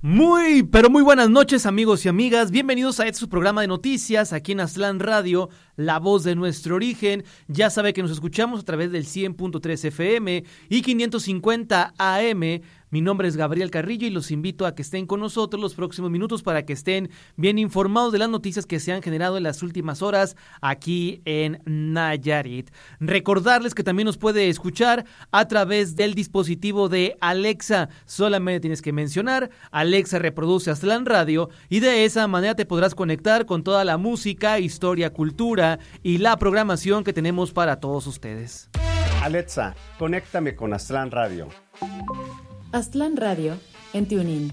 Pero muy buenas noches, amigos y amigas. Bienvenidos a su programa de noticias aquí en Aztlán Radio, la voz de nuestro origen. Ya sabe que nos escuchamos a través del 100.3 FM y 550 AM. Mi nombre es Gabriel Carrillo y los invito a que estén con nosotros los próximos minutos para que estén bien informados de las noticias que se han generado en las últimas horas aquí en Nayarit. Recordarles que también nos puede escuchar a través del dispositivo de Alexa. Solamente tienes que mencionar Alexa reproduce Aztlán Radio y de esa manera te podrás conectar con toda la música, historia, cultura y la programación que tenemos para todos ustedes. Alexa, conéctame con Aztlán Radio. Aztlán Radio en TuneIn.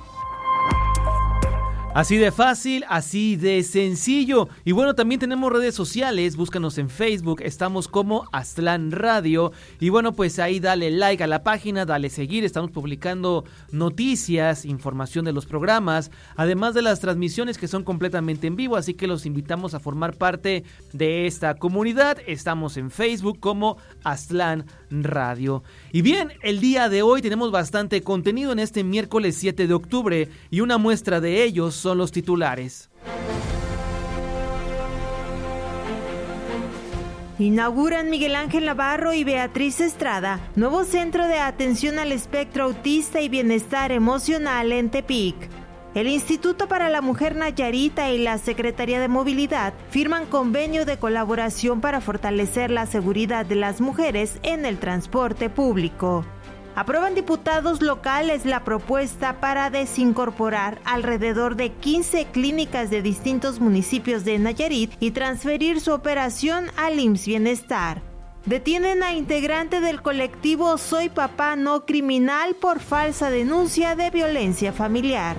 Así de fácil, así de sencillo. Y bueno, también tenemos redes sociales, búscanos en Facebook, estamos como Aztlán Radio. Y bueno, pues ahí dale like a la página, dale seguir, estamos publicando noticias, información de los programas, además de las transmisiones que son completamente en vivo, así que los invitamos a formar parte de esta comunidad. Estamos en Facebook como Aztlán Radio. Y bien, el día de hoy tenemos bastante contenido en este miércoles 7 de octubre y una muestra de ellos son los titulares. Inauguran Miguel Ángel Navarro y Beatriz Estrada nuevo centro de atención al espectro autista y bienestar emocional en Tepic. El Instituto para la Mujer Nayarita y la Secretaría de Movilidad firman convenio de colaboración para fortalecer la seguridad de las mujeres en el transporte público. Aprueban diputados locales la propuesta para desincorporar alrededor de 15 clínicas de distintos municipios de Nayarit y transferir su operación al IMSS Bienestar. Detienen a integrante del colectivo Soy Papá No Criminal por falsa denuncia de violencia familiar.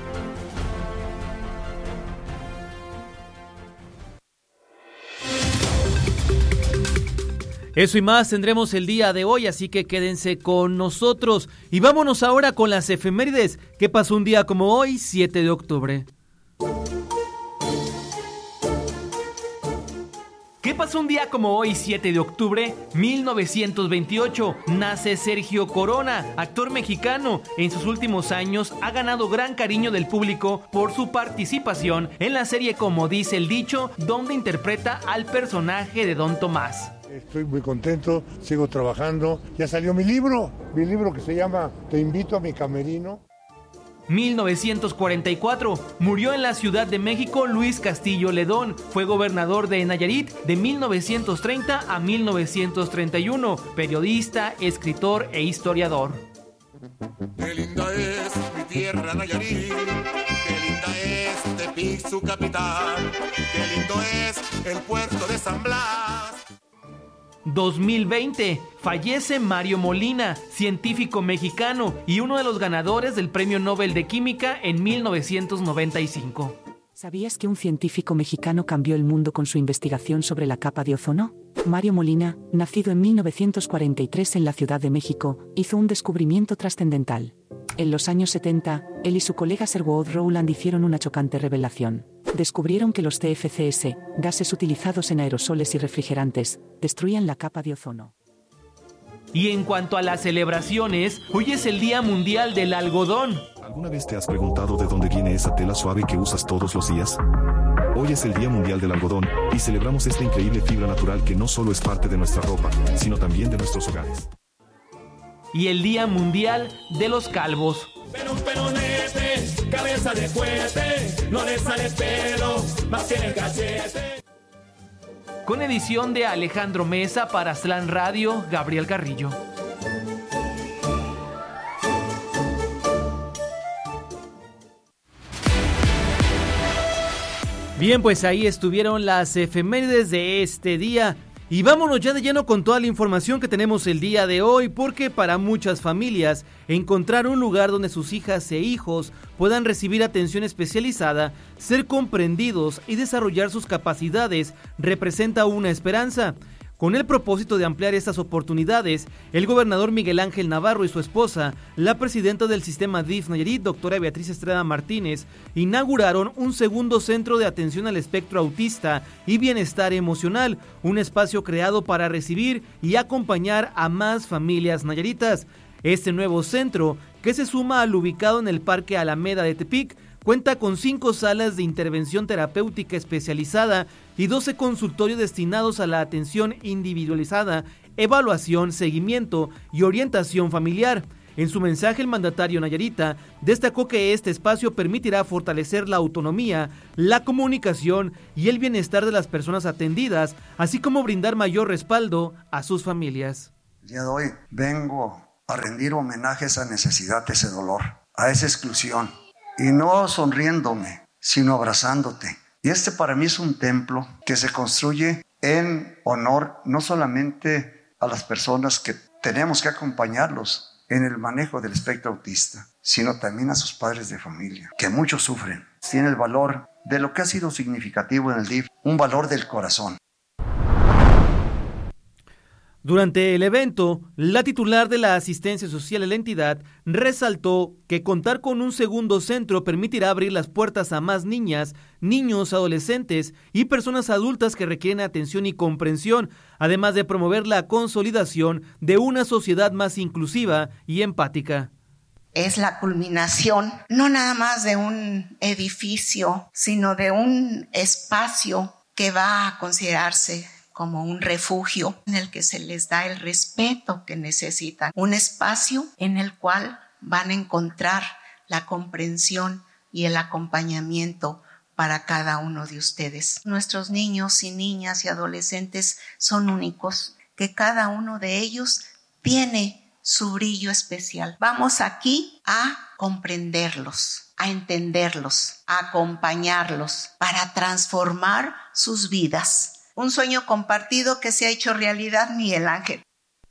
Eso y más tendremos el día de hoy, así que quédense con nosotros. Y vámonos ahora con las efemérides. ¿Qué pasó un día como hoy, 7 de octubre? ¿Qué pasó un día como hoy, 7 de octubre? 1928, nace Sergio Corona, actor mexicano. En sus últimos años ha ganado gran cariño del público por su participación en la serie Como dice el dicho, donde interpreta al personaje de Don Tomás. Estoy muy contento, sigo trabajando. Ya salió mi libro que se llama Te invito a mi camerino. 1944, murió en la Ciudad de México Luis Castillo Ledón. Fue gobernador de Nayarit de 1930 a 1931, periodista, escritor e historiador. Qué linda es mi tierra Nayarit, qué linda es Tepic su capital, qué lindo es el puerto de San Blas. 2020, fallece Mario Molina, científico mexicano y uno de los ganadores del Premio Nobel de Química en 1995. ¿Sabías que un científico mexicano cambió el mundo con su investigación sobre la capa de ozono? Mario Molina, nacido en 1943 en la Ciudad de México, hizo un descubrimiento trascendental. En los años 70, él y su colega Sir Wood Rowland hicieron una chocante revelación. Descubrieron que los CFCs, gases utilizados en aerosoles y refrigerantes, destruían la capa de ozono. Y en cuanto a las celebraciones, hoy es el Día Mundial del Algodón. ¿Alguna vez te has preguntado de dónde viene esa tela suave que usas todos los días? Hoy es el Día Mundial del Algodón y celebramos esta increíble fibra natural que no solo es parte de nuestra ropa, sino también de nuestros hogares. Y el Día Mundial de los Calvos. Pero un pelonete, cabeza de cohete, no le sale pelo, más que en el cachete. Con edición de Alejandro Mesa para Aztlán Radio, Gabriel Carrillo. Bien, pues ahí estuvieron las efemérides de este día. Y vámonos ya de lleno con toda la información que tenemos el día de hoy, porque para muchas familias encontrar un lugar donde sus hijas e hijos puedan recibir atención especializada, ser comprendidos y desarrollar sus capacidades representa una esperanza. Con el propósito de ampliar estas oportunidades, el gobernador Miguel Ángel Navarro y su esposa, la presidenta del sistema DIF Nayarit, doctora Beatriz Estrada Martínez, inauguraron un segundo centro de atención al espectro autista y bienestar emocional, un espacio creado para recibir y acompañar a más familias nayaritas. Este nuevo centro, que se suma al ubicado en el Parque Alameda de Tepic. Cuenta con 5 salas de intervención terapéutica especializada y 12 consultorios destinados a la atención individualizada, evaluación, seguimiento y orientación familiar. En su mensaje, el mandatario nayarita destacó que este espacio permitirá fortalecer la autonomía, la comunicación y el bienestar de las personas atendidas, así como brindar mayor respaldo a sus familias. El día de hoy vengo a rendir homenaje a esa necesidad, a ese dolor, a esa exclusión, y no sonriéndome, sino abrazándote. Y este para mí es un templo que se construye en honor no solamente a las personas que tenemos que acompañarlos en el manejo del espectro autista, sino también a sus padres de familia, que muchos sufren. Tiene el valor de lo que ha sido significativo en el DIF, un valor del corazón. Durante el evento, la titular de la asistencia social de la entidad resaltó que contar con un segundo centro permitirá abrir las puertas a más niñas, niños, adolescentes y personas adultas que requieren atención y comprensión, además de promover la consolidación de una sociedad más inclusiva y empática. Es la culminación no nada más de un edificio, sino de un espacio que va a considerarse como un refugio en el que se les da el respeto que necesitan, un espacio en el cual van a encontrar la comprensión y el acompañamiento para cada uno de ustedes. Nuestros niños y niñas y adolescentes son únicos, que cada uno de ellos tiene su brillo especial. Vamos aquí a comprenderlos, a entenderlos, a acompañarlos para transformar sus vidas. Un sueño compartido que se ha hecho realidad, Miguel Ángel.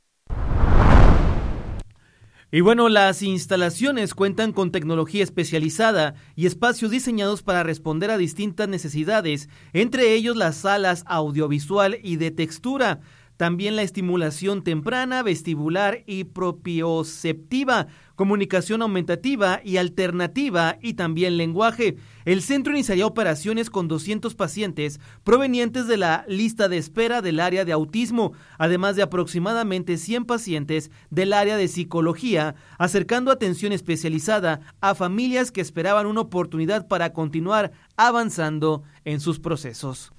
Y bueno, las instalaciones cuentan con tecnología especializada y espacios diseñados para responder a distintas necesidades, entre ellos las salas audiovisual y de textura. También la estimulación temprana, vestibular y propioceptiva, comunicación aumentativa y alternativa y también lenguaje. El centro iniciaría operaciones con 200 pacientes provenientes de la lista de espera del área de autismo, además de aproximadamente 100 pacientes del área de psicología, acercando atención especializada a familias que esperaban una oportunidad para continuar avanzando en sus procesos.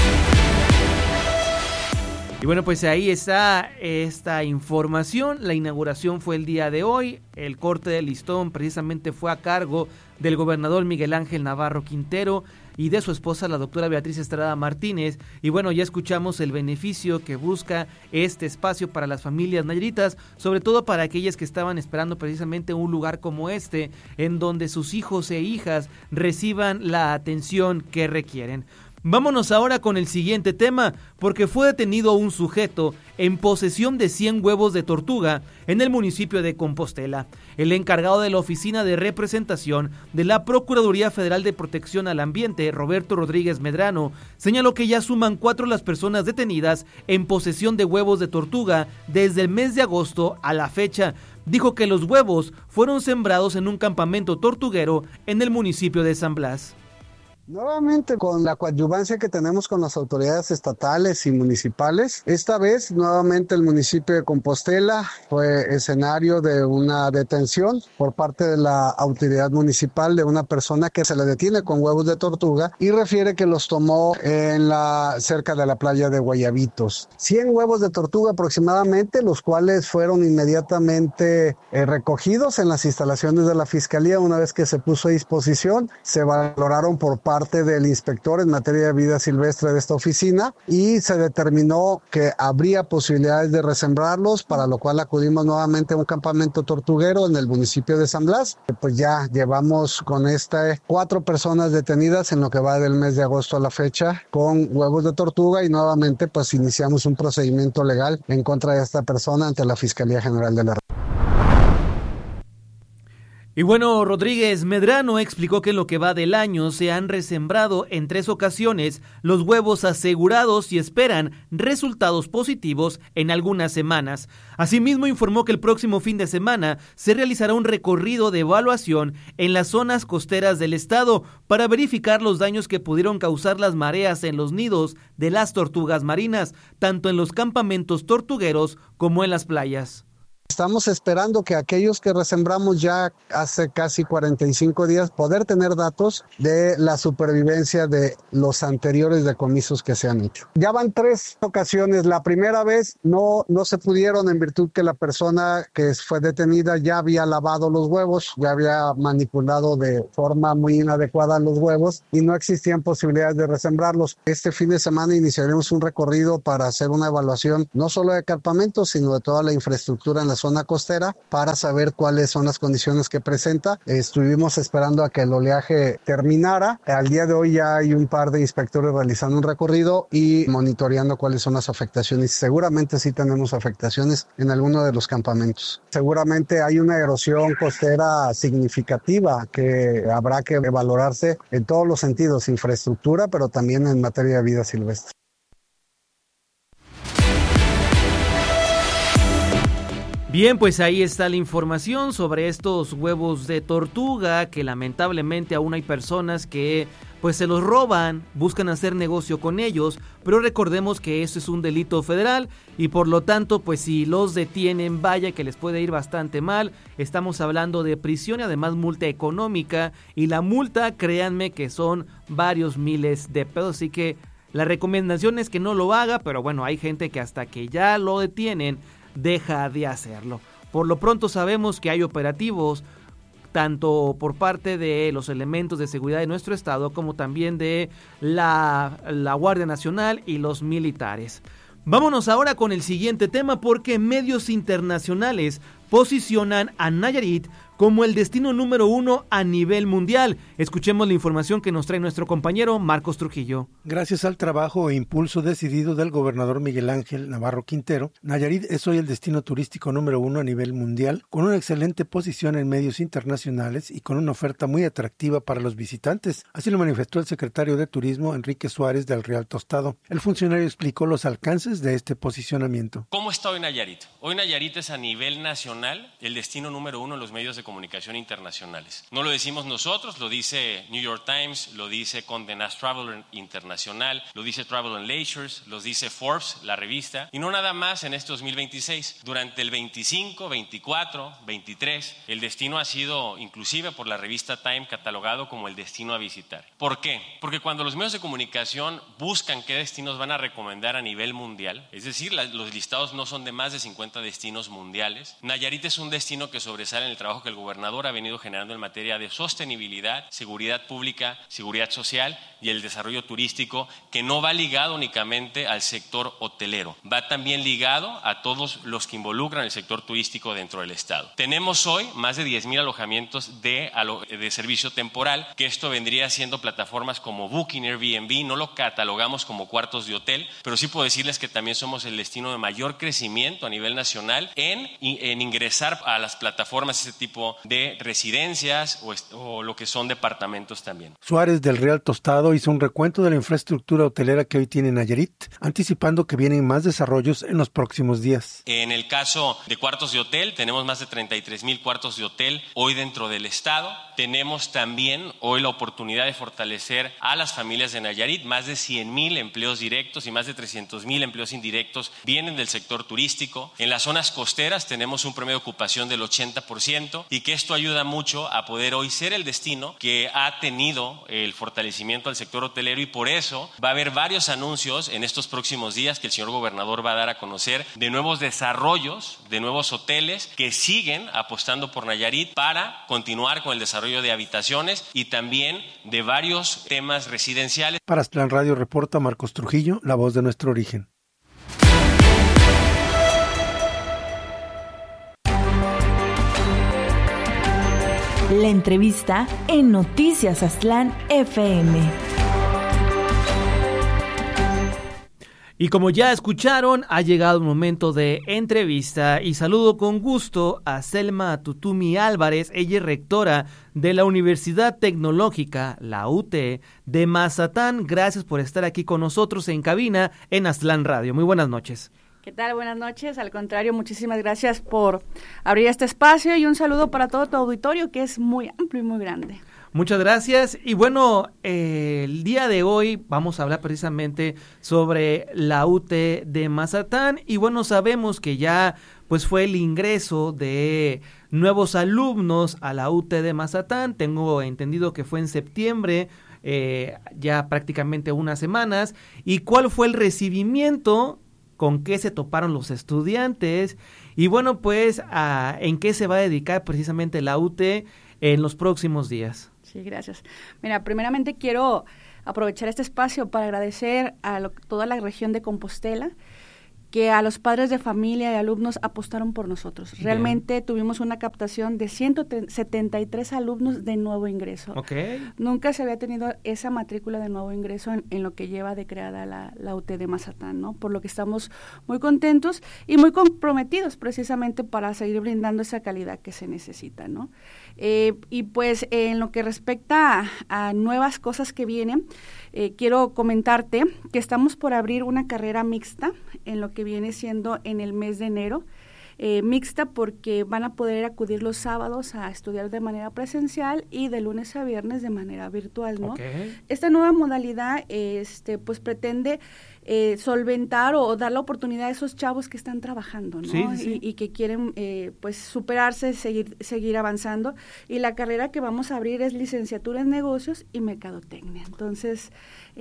Y bueno, pues ahí está esta información. La inauguración fue el día de hoy. El corte del listón precisamente fue a cargo del gobernador Miguel Ángel Navarro Quintero y de su esposa, la doctora Beatriz Estrada Martínez. Y bueno, ya escuchamos el beneficio que busca este espacio para las familias nayaritas, sobre todo para aquellas que estaban esperando precisamente un lugar como este, en donde sus hijos e hijas reciban la atención que requieren. Vámonos ahora con el siguiente tema, porque fue detenido un sujeto en posesión de 100 huevos de tortuga en el municipio de Compostela. El encargado de la Oficina de Representación de la Procuraduría Federal de Protección al Ambiente, Roberto Rodríguez Medrano, señaló que ya suman 4 las personas detenidas en posesión de huevos de tortuga desde el mes de agosto a la fecha. Dijo que los huevos fueron sembrados en un campamento tortuguero en el municipio de San Blas. Nuevamente con la coadyuvancia que tenemos con las autoridades estatales y municipales, esta vez nuevamente el municipio de Compostela fue escenario de una detención por parte de la autoridad municipal de una persona que se le detiene con huevos de tortuga y refiere que los tomó cerca de la playa de Guayabitos. 100 huevos de tortuga aproximadamente, los cuales fueron inmediatamente recogidos en las instalaciones de la Fiscalía. Una vez que se puso a disposición, se valoraron por parte del inspector en materia de vida silvestre de esta oficina y se determinó que habría posibilidades de resembrarlos, para lo cual acudimos nuevamente a un campamento tortuguero en el municipio de San Blas. Pues ya llevamos con 4 personas detenidas en lo que va del mes de agosto a la fecha con huevos de tortuga y nuevamente pues iniciamos un procedimiento legal en contra de esta persona ante la Fiscalía General de la República. Y bueno, Rodríguez Medrano explicó que en lo que va del año se han resembrado en 3 ocasiones los huevos asegurados y esperan resultados positivos en algunas semanas. Asimismo, informó que el próximo fin de semana se realizará un recorrido de evaluación en las zonas costeras del estado para verificar los daños que pudieron causar las mareas en los nidos de las tortugas marinas, tanto en los campamentos tortugueros como en las playas. Estamos esperando que aquellos que resembramos ya hace casi 45 días poder tener datos de la supervivencia de los anteriores decomisos que se han hecho. Ya van 3 ocasiones. La primera vez no se pudieron en virtud que la persona que fue detenida ya había lavado los huevos, ya había manipulado de forma muy inadecuada los huevos y no existían posibilidades de resembrarlos. Este fin de semana iniciaremos un recorrido para hacer una evaluación no solo de campamentos, sino de toda la infraestructura en la zona costera para saber cuáles son las condiciones que presenta. Estuvimos esperando a que el oleaje terminara. Al día de hoy ya hay un par de inspectores realizando un recorrido y monitoreando cuáles son las afectaciones. Seguramente sí tenemos afectaciones en alguno de los campamentos. Seguramente hay una erosión costera significativa que habrá que valorarse en todos los sentidos, infraestructura, pero también en materia de vida silvestre. Bien, pues ahí está la información sobre estos huevos de tortuga que lamentablemente aún hay personas que pues se los roban, buscan hacer negocio con ellos, pero recordemos que eso es un delito federal y por lo tanto pues si los detienen vaya que les puede ir bastante mal. Estamos hablando de prisión y además multa económica y la multa créanme que son varios miles de pesos, así que la recomendación es que no lo haga, pero bueno, hay gente que hasta que ya lo detienen deja de hacerlo. Por lo pronto sabemos que hay operativos tanto por parte de los elementos de seguridad de nuestro estado como también de la Guardia Nacional y los militares. Vámonos ahora con el siguiente tema porque medios internacionales posicionan a Nayarit como el destino número 1 a nivel mundial. Escuchemos la información que nos trae nuestro compañero Marcos Trujillo. Gracias al trabajo e impulso decidido del gobernador Miguel Ángel Navarro Quintero, Nayarit es hoy el destino turístico número 1 a nivel mundial, con una excelente posición en medios internacionales y con una oferta muy atractiva para los visitantes. Así lo manifestó el secretario de Turismo, Enrique Suárez, del Real Tostado. El funcionario explicó los alcances de este posicionamiento. ¿Cómo está hoy Nayarit? Hoy Nayarit es a nivel nacional el destino número 1 en los medios de comunicación internacionales. No lo decimos nosotros, lo dice New York Times, lo dice Condé Nast Traveler Internacional, lo dice Travel and Leisures, lo dice Forbes, la revista, y no nada más en este 2026. Durante el 25, 24, 23, el destino ha sido inclusive por la revista Time catalogado como el destino a visitar. ¿Por qué? Porque cuando los medios de comunicación buscan qué destinos van a recomendar a nivel mundial, es decir, los listados no son de más de 50 destinos mundiales, Nayarit es un destino que sobresale en el trabajo que el gobernador ha venido generando en materia de sostenibilidad, seguridad pública, seguridad social y el desarrollo turístico, que no va ligado únicamente al sector hotelero, va también ligado a todos los que involucran el sector turístico dentro del estado. Tenemos hoy más de 10,000 alojamientos de servicio temporal, que esto vendría siendo plataformas como Booking, Airbnb, no lo catalogamos como cuartos de hotel, pero sí puedo decirles que también somos el destino de mayor crecimiento a nivel nacional en ingresar a las plataformas ese tipo de residencias o lo que son departamentos también. Suárez del Real Tostado hizo un recuento de la infraestructura hotelera que hoy tiene Nayarit, anticipando que vienen más desarrollos en los próximos días. En el caso de cuartos de hotel, tenemos más de 33,000 cuartos de hotel hoy dentro del estado. Tenemos también hoy la oportunidad de fortalecer a las familias de Nayarit. Más de 100,000 empleos directos y más de 300,000 empleos indirectos vienen del sector turístico. En las zonas costeras tenemos un promedio de ocupación del 80% y que esto ayuda mucho a poder hoy ser el destino que ha tenido el fortalecimiento del sector hotelero, y por eso va a haber varios anuncios en estos próximos días que el señor gobernador va a dar a conocer de nuevos desarrollos, de nuevos hoteles que siguen apostando por Nayarit para continuar con el desarrollo de habitaciones y también de varios temas residenciales. Para Aztlán Radio reporta Marcos Trujillo, la voz de nuestro origen. La entrevista en Noticias Aztlán FM. Y como ya escucharon, ha llegado un momento de entrevista y saludo con gusto a Selma Tutumi Álvarez. Ella es rectora de la Universidad Tecnológica, la UT, de Mazatlán. Gracias por estar aquí con nosotros en cabina en Aztlán Radio. Muy buenas noches. ¿Qué tal? Buenas noches. Al contrario, muchísimas gracias por abrir este espacio y un saludo para todo tu auditorio, que es muy amplio y muy grande. Muchas gracias. Y bueno, el día de hoy vamos a hablar precisamente sobre la UT de Mazatlán. Y bueno, sabemos que ya pues fue el ingreso de nuevos alumnos a la UT de Mazatlán. Tengo entendido que fue en septiembre, ya prácticamente unas semanas. ¿Y cuál fue el recibimiento? ¿Con qué se toparon los estudiantes? Y bueno, pues, ¿en qué se va a dedicar precisamente la UT en los próximos días? Sí, gracias. Mira, primeramente quiero aprovechar este espacio para agradecer a toda la región de Compostela, que a los padres de familia y alumnos apostaron por nosotros. Realmente tuvimos una captación de 173 alumnos de nuevo ingreso. Okay. Nunca se había tenido esa matrícula de nuevo ingreso en lo que lleva de creada la UT de Mazatlán, ¿no? Por lo que estamos muy contentos y muy comprometidos precisamente para seguir brindando esa calidad que se necesita, ¿no? Y pues en lo que respecta a nuevas cosas que vienen, quiero comentarte que estamos por abrir una carrera mixta en lo que viene siendo en el mes de enero, mixta porque van a poder acudir los sábados a estudiar de manera presencial y de lunes a viernes de manera virtual, ¿no? Okay. Esta nueva modalidad pues pretende solventar o dar la oportunidad a esos chavos que están trabajando, ¿no? Sí. Y que quieren pues superarse, seguir avanzando. Y la carrera que vamos a abrir es licenciatura en negocios y mercadotecnia. Entonces,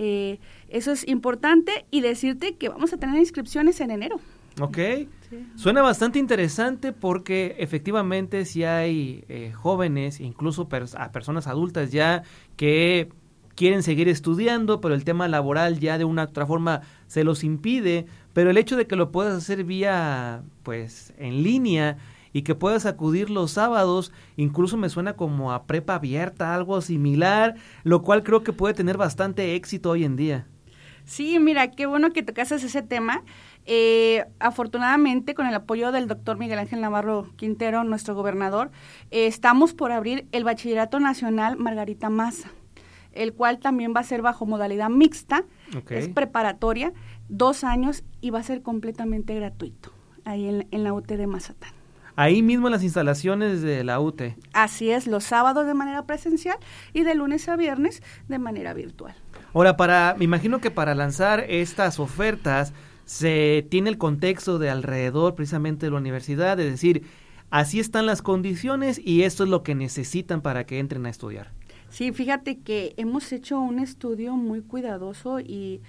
eso es importante y decirte que vamos a tener inscripciones en enero. Ok, sí. Suena bastante interesante porque efectivamente si hay jóvenes, incluso a personas adultas ya que quieren seguir estudiando, pero el tema laboral ya de una otra forma se los impide, pero el hecho de que lo puedas hacer vía, pues, en línea y que puedas acudir los sábados, incluso me suena como a prepa abierta, algo similar, lo cual creo que puede tener bastante éxito hoy en día. Sí, mira, qué bueno que tocaste ese tema. Afortunadamente, con el apoyo del doctor Miguel Ángel Navarro Quintero, nuestro gobernador, estamos por abrir el Bachillerato Nacional Margarita Maza, el cual también va a ser bajo modalidad mixta, Okay. Es preparatoria, 2 años y va a ser completamente gratuito, ahí en la UT de Mazatlán. Ahí mismo en las instalaciones de la UT. Así es, los sábados de manera presencial y de lunes a viernes de manera virtual. Ahora, me imagino que para lanzar estas ofertas se tiene el contexto de alrededor precisamente de la universidad, es decir, así están las condiciones y esto es lo que necesitan para que entren a estudiar. Sí, fíjate que hemos hecho un estudio muy cuidadoso y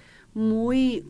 muy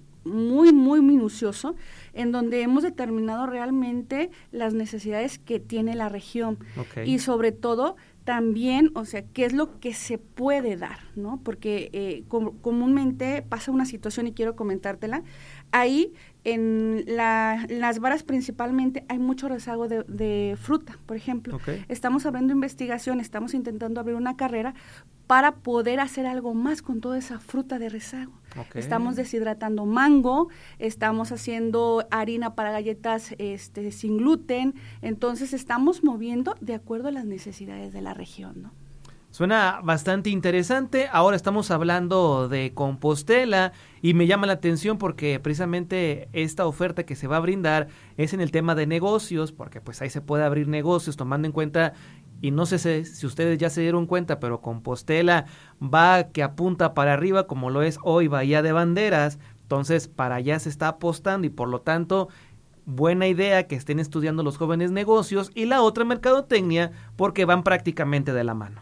minucioso, en donde hemos determinado realmente las necesidades que tiene la región. Okay. Y sobre todo también, o sea, qué es lo que se puede dar, ¿no? Porque comúnmente pasa una situación y quiero comentártela. Ahí en las varas principalmente hay mucho rezago de fruta, por ejemplo. Okay. Estamos abriendo investigación, estamos intentando abrir una carrera para poder hacer algo más con toda esa fruta de rezago. Okay. Estamos deshidratando mango, estamos haciendo harina para galletas sin gluten, entonces estamos moviendo de acuerdo a las necesidades de la región, ¿no? Suena bastante interesante. Ahora estamos hablando de Compostela y me llama la atención porque precisamente esta oferta que se va a brindar es en el tema de negocios, porque pues ahí se puede abrir negocios tomando en cuenta, y no sé si ustedes ya se dieron cuenta, pero Compostela va que apunta para arriba como lo es hoy Bahía de Banderas, entonces para allá se está apostando y por lo tanto buena idea que estén estudiando los jóvenes negocios y la otra mercadotecnia porque van prácticamente de la mano.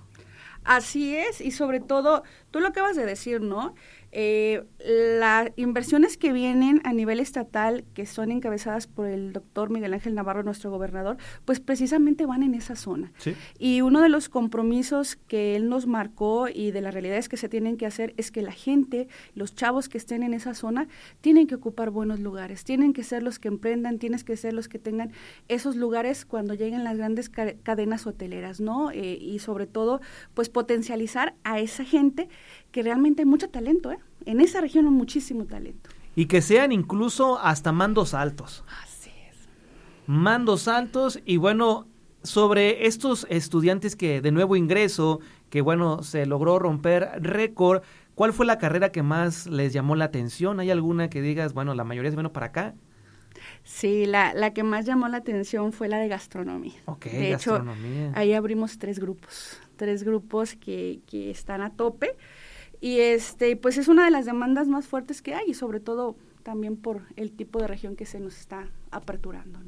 Así es, y sobre todo, tú lo acabas de decir, ¿no? Las inversiones que vienen a nivel estatal, que son encabezadas por el doctor Miguel Ángel Navarro, nuestro gobernador, pues precisamente van en esa zona. ¿Sí? Y uno de los compromisos que él nos marcó y de las realidades que se tienen que hacer es que la gente, los chavos que estén en esa zona, tienen que ocupar buenos lugares, tienen que ser los que emprendan, tienen que ser los que tengan esos lugares cuando lleguen las grandes cadenas hoteleras, ¿no? Y sobre todo, pues potencializar a esa gente que realmente hay mucho talento, ¿eh? En esa región hay muchísimo talento. Y que sean incluso hasta mandos altos. Así es. Mandos altos y bueno, sobre estos estudiantes que de nuevo ingreso, que bueno, se logró romper récord, ¿cuál fue la carrera que más les llamó la atención? ¿Hay alguna que digas, bueno, la mayoría se vino para acá? Sí, la que más llamó la atención fue la de gastronomía. Okay, de gastronomía. Hecho, ahí abrimos 3 grupos que están a tope. Y pues es una de las demandas más fuertes que hay y sobre todo también por el tipo de región que se nos está aperturando, ¿no?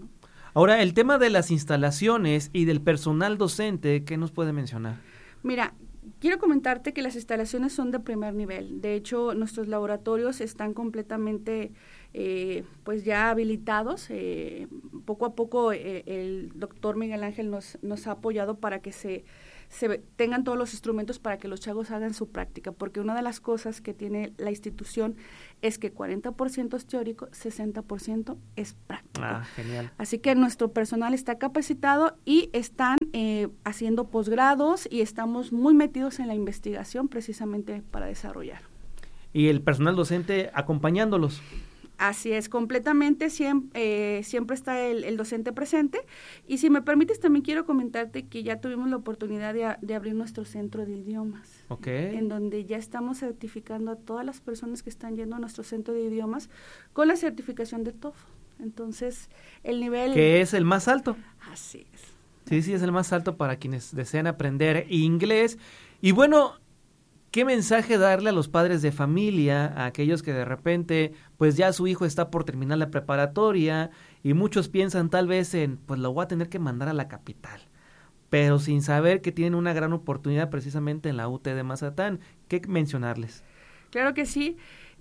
Ahora, el tema de las instalaciones y del personal docente, ¿qué nos puede mencionar? Mira, quiero comentarte que las instalaciones son de primer nivel. De hecho, nuestros laboratorios están completamente pues ya habilitados. Poco a poco el doctor Miguel Ángel nos ha apoyado para que se tengan todos los instrumentos para que los chavos hagan su práctica, porque una de las cosas que tiene la institución es que 40% es teórico, 60% es práctico. Genial. Así que nuestro personal está capacitado y están haciendo posgrados y estamos muy metidos en la investigación precisamente para desarrollar. Y el personal docente acompañándolos. Así es, completamente, siempre está el docente presente. Y si me permites, también quiero comentarte que ya tuvimos la oportunidad de abrir nuestro centro de idiomas. Okay. En donde ya estamos certificando a todas las personas que están yendo a nuestro centro de idiomas con la certificación de TOEFL. Entonces, el nivel... Que es el más alto. Así es. Sí, es el más alto para quienes desean aprender inglés. Y bueno... ¿Qué mensaje darle a los padres de familia, a aquellos que de repente, pues ya su hijo está por terminar la preparatoria y muchos piensan tal vez en, pues lo voy a tener que mandar a la capital, pero sin saber que tienen una gran oportunidad precisamente en la UT de Mazatlán? ¿Qué mencionarles? Claro que sí.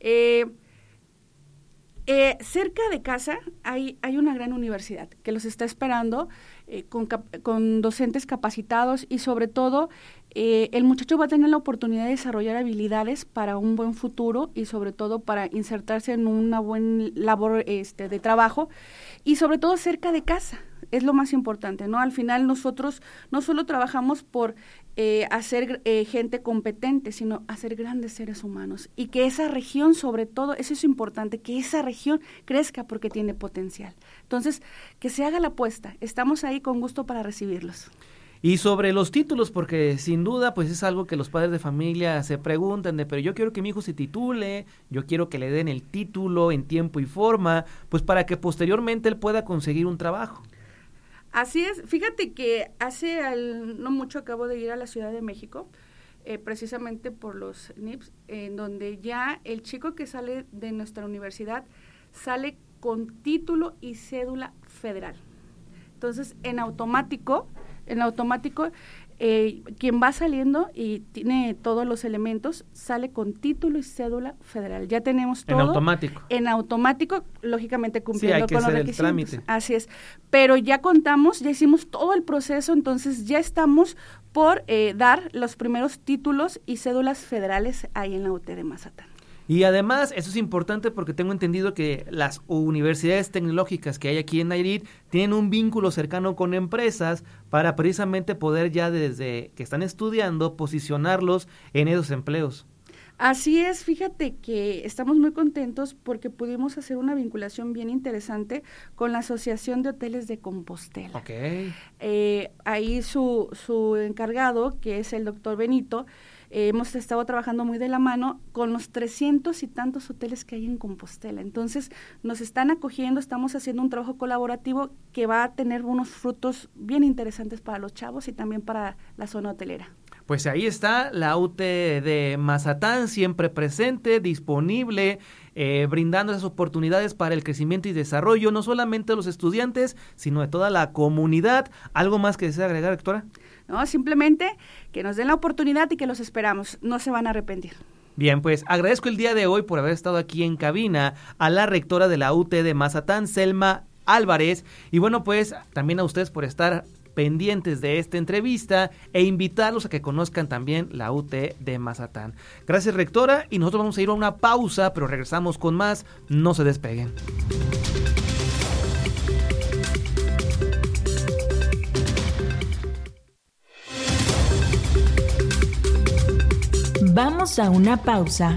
Cerca de casa hay una gran universidad que los está esperando con docentes capacitados y sobre todo el muchacho va a tener la oportunidad de desarrollar habilidades para un buen futuro y sobre todo para insertarse en una buena labor de trabajo y sobre todo cerca de casa. Es lo más importante, ¿no? Al final nosotros no solo trabajamos por hacer gente competente, sino hacer grandes seres humanos y que esa región, sobre todo, eso es importante, que esa región crezca porque tiene potencial. Entonces, que se haga la apuesta. Estamos ahí con gusto para recibirlos. Y sobre los títulos, porque sin duda pues es algo que los padres de familia se preguntan pero yo quiero que mi hijo se titule, yo quiero que le den el título en tiempo y forma, pues para que posteriormente él pueda conseguir un trabajo. Así es, fíjate que no mucho acabo de ir a la Ciudad de México, precisamente por los NIPS, en donde ya el chico que sale de nuestra universidad sale con título y cédula federal. Entonces, en automático, quien va saliendo y tiene todos los elementos, sale con título y cédula federal. Ya tenemos todo. En automático, lógicamente cumpliendo con los requisitos. Trámite. Así es. Pero ya hicimos todo el proceso, entonces ya estamos por dar los primeros títulos y cédulas federales ahí en la UT de Mazatlán. Y además, eso es importante porque tengo entendido que las universidades tecnológicas que hay aquí en Nayarit tienen un vínculo cercano con empresas para precisamente poder ya desde que están estudiando posicionarlos en esos empleos. Así es, fíjate que estamos muy contentos porque pudimos hacer una vinculación bien interesante con la Asociación de Hoteles de Compostela. Okay. Ahí su encargado, que es el doctor Benito, hemos estado trabajando muy de la mano con los 300 y tantos hoteles que hay en Compostela. Entonces, nos están acogiendo, estamos haciendo un trabajo colaborativo que va a tener unos frutos bien interesantes para los chavos y también para la zona hotelera. Pues ahí está la UT de Mazatlán, siempre presente, disponible, brindando esas oportunidades para el crecimiento y desarrollo, no solamente de los estudiantes, sino de toda la comunidad. ¿Algo más que desea agregar, rectora? No, simplemente que nos den la oportunidad y que los esperamos, no se van a arrepentir. Bien, pues agradezco el día de hoy por haber estado aquí en cabina a la rectora de la UT de Mazatlán, Selma Álvarez, y bueno, pues también a ustedes por estar pendientes de esta entrevista e invitarlos a que conozcan también la UT de Mazatlán. Gracias, rectora, y nosotros vamos a ir a una pausa, pero regresamos con más, no se despeguen. Vamos a una pausa.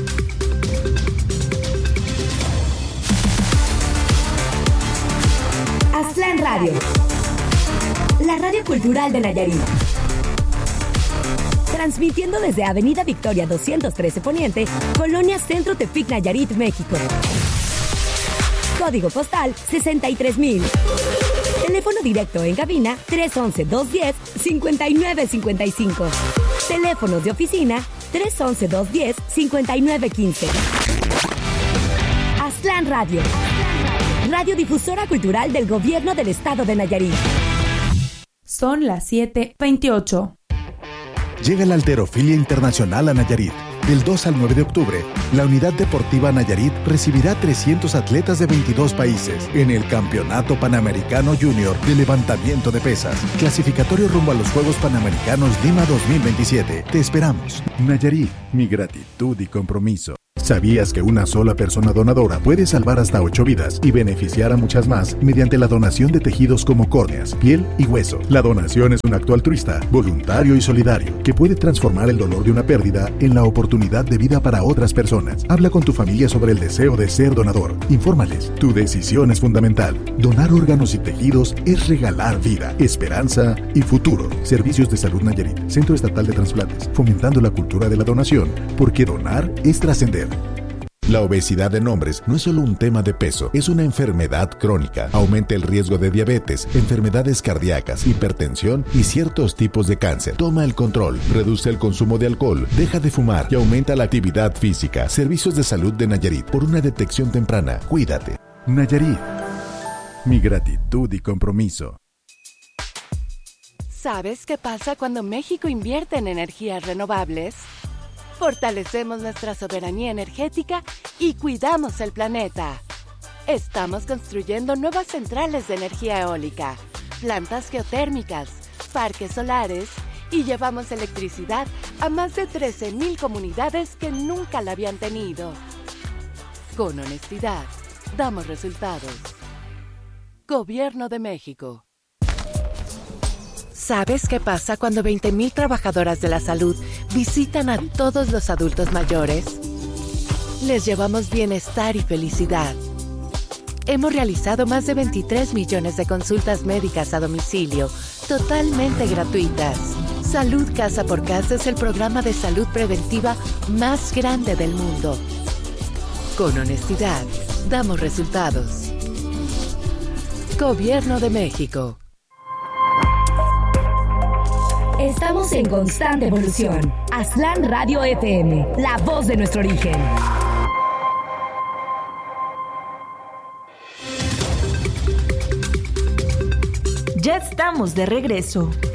Aztlán Radio, la radio cultural de Nayarit. Transmitiendo desde Avenida Victoria 213 Poniente, Colonia Centro Tepic, Nayarit, México. Código postal 63,000. Teléfono directo en cabina 311-210-5955. Teléfonos de oficina 311-210-5915. Aztlán Radio. radiodifusora cultural del Gobierno del Estado de Nayarit. Son las 7:28. Llega la Halterofilia Internacional a Nayarit. Del 2 al 9 de octubre, la Unidad Deportiva Nayarit recibirá 300 atletas de 22 países en el Campeonato Panamericano Junior de Levantamiento de Pesas, clasificatorio rumbo a los Juegos Panamericanos Lima 2027. Te esperamos. Nayarit, mi gratitud y compromiso. ¿Sabías que una sola persona donadora puede salvar hasta 8 vidas y beneficiar a muchas más mediante la donación de tejidos como córneas, piel y hueso? La donación es un acto altruista, voluntario y solidario que puede transformar el dolor de una pérdida en la oportunidad de vida para otras personas. Habla con tu familia sobre el deseo de ser donador. Infórmales. Tu decisión es fundamental. Donar órganos y tejidos es regalar vida, esperanza y futuro. Servicios de Salud Nayarit, Centro Estatal de Trasplantes, fomentando la cultura de la donación, porque donar es trascender. La obesidad en hombres no es solo un tema de peso, es una enfermedad crónica. Aumenta el riesgo de diabetes, enfermedades cardíacas, hipertensión y ciertos tipos de cáncer. Toma el control, reduce el consumo de alcohol, deja de fumar y aumenta la actividad física. Servicios de Salud de Nayarit, por una detección temprana. Cuídate. Nayarit, mi gratitud y compromiso. ¿Sabes qué pasa cuando México invierte en energías renovables? Fortalecemos nuestra soberanía energética y cuidamos el planeta. Estamos construyendo nuevas centrales de energía eólica, plantas geotérmicas, parques solares y llevamos electricidad a más de 13,000 comunidades que nunca la habían tenido. Con honestidad, damos resultados. Gobierno de México. ¿Sabes qué pasa cuando 20,000 trabajadoras de la salud visitan a todos los adultos mayores? Les llevamos bienestar y felicidad. Hemos realizado más de 23 millones de consultas médicas a domicilio, totalmente gratuitas. Salud Casa por Casa es el programa de salud preventiva más grande del mundo. Con honestidad, damos resultados. Gobierno de México. Estamos en constante evolución. Aztlán Radio FM, la voz de nuestro origen. Ya estamos de regreso.